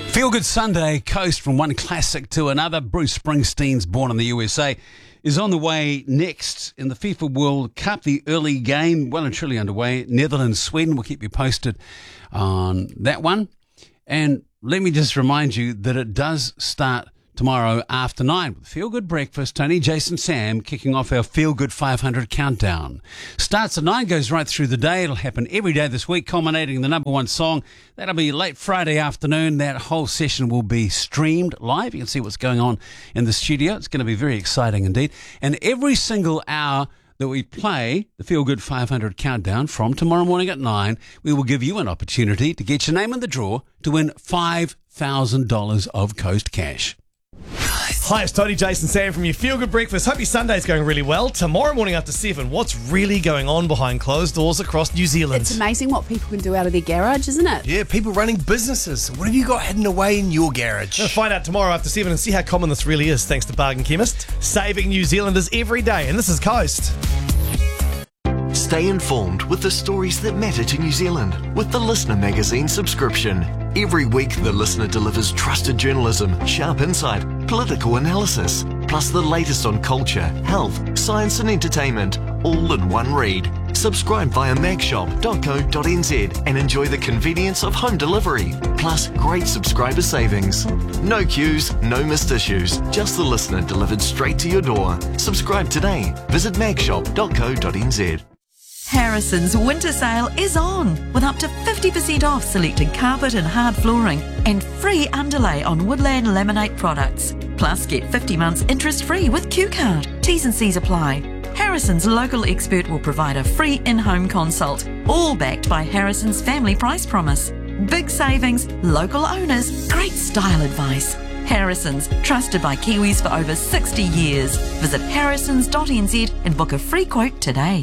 Feel Good Sunday, coast from one classic to another. Bruce Springsteen's Born in the USA is on the way next in the FIFA World Cup. The early game well and truly underway. Netherlands, Sweden. We'll keep you posted on that one. And let me just remind you that it does start tomorrow after 9 with Feel Good Breakfast. Tony, Jason, Sam kicking off our Feel Good 500 countdown. Starts at 9, goes right through the day. It'll happen every day this week, culminating in the number one song. That'll be late Friday afternoon. That whole session will be streamed live. You can see what's going on in the studio. It's going to be very exciting indeed. And every single hour that we play the Feel Good 500 countdown from tomorrow morning at 9, we will give you an opportunity to get your name in the draw to win $5,000 of Coast Cash. Hi, it's Tony, Jason, Sam from your Feel Good Breakfast. Hope your Sunday's going really well. Tomorrow morning after 7, what's really going on behind closed doors across New Zealand? It's amazing what people can do out of their garage, isn't it? Yeah, people running businesses. What have you got hidden away in your garage? We'll find out tomorrow after 7 and see how common this really is, thanks to Bargain Chemist. Saving New Zealanders every day, and this is Coast. Stay informed with the stories that matter to New Zealand with the Listener magazine subscription. Every week, the Listener delivers trusted journalism, sharp insight, political analysis, plus the latest on culture, health, science and entertainment, all in one read. Subscribe via magshop.co.nz and enjoy the convenience of home delivery, plus great subscriber savings. No queues, no missed issues, just the Listener delivered straight to your door. Subscribe today. Visit magshop.co.nz. Harrison's winter sale is on with up to 50% off selected carpet and hard flooring and free underlay on Woodland Laminate products. Plus, get 50 months interest-free with Q-Card. T's and C's apply. Harrison's local expert will provide a free in-home consult, all backed by Harrison's family price promise. Big savings, local owners, great style advice. Harrison's, trusted by Kiwis for over 60 years. Visit harrisons.nz and book a free quote today.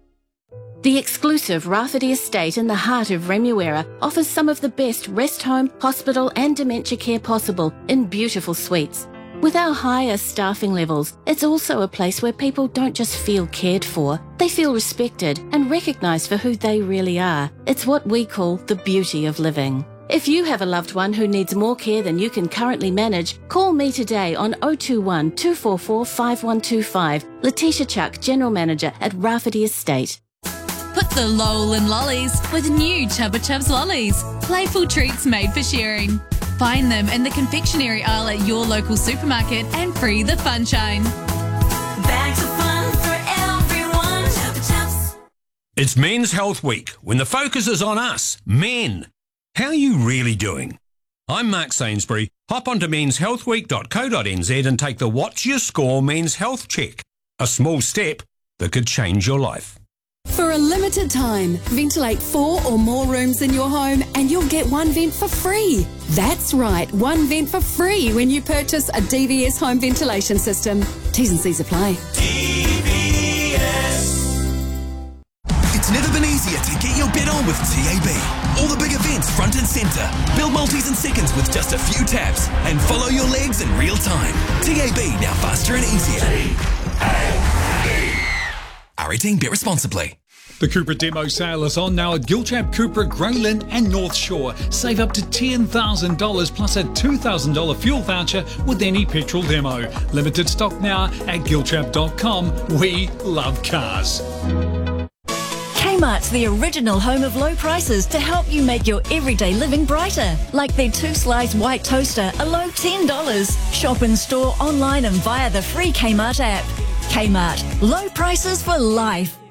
The exclusive Rafferty Estate in the heart of Remuera offers some of the best rest home, hospital and dementia care possible in beautiful suites. With our higher staffing levels, it's also a place where people don't just feel cared for, they feel respected and recognised for who they really are. It's what we call the beauty of living. If you have a loved one who needs more care than you can currently manage, call me today on 021 244 5125. Letitia Chuck, General Manager at Rafferty Estate. Put the lol in lollies with new Chubba Chubs lollies. Playful treats made for sharing. Find them in the confectionery aisle at your local supermarket and free the funshine. Bags of fun for everyone. Chubba Chubs. It's Men's Health Week when the focus is on us, men. How are you really doing? I'm Mark Sainsbury. Hop onto menshealthweek.co.nz and take the What's Your Score Men's Health Check. A small step that could change your life. For a limited time, ventilate 4 or more rooms in your home and you'll get one vent for free. That's right, one vent for free when you purchase a DVS home ventilation system. T's and C's apply. DVS. It's never been easier to get your bet on with TAB. All the big events front and centre. Build multis in seconds with just a few taps and follow your legs in real time. TAB, now faster and easier. R18, bet responsibly. The Cupra demo sale is on now at Gilchap, Cupra, Grayling and North Shore. Save up to $10,000 plus a $2,000 fuel voucher with any petrol demo. Limited stock now at gilchap.com. We love cars. Kmart's the original home of low prices to help you make your everyday living brighter. Like their 2-slice white toaster, a low $10. Shop in store, online and via the free Kmart app. Kmart, low prices for life.